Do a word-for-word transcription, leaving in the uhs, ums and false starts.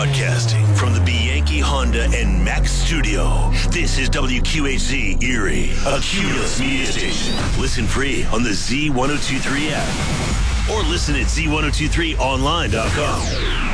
Broadcasting from the Bianchi Honda and Mack studio. This is W Q H Z Erie, a Cumulus media station. Listen free on the Z ten twenty-three app or listen at Z ten twenty-three online dot com.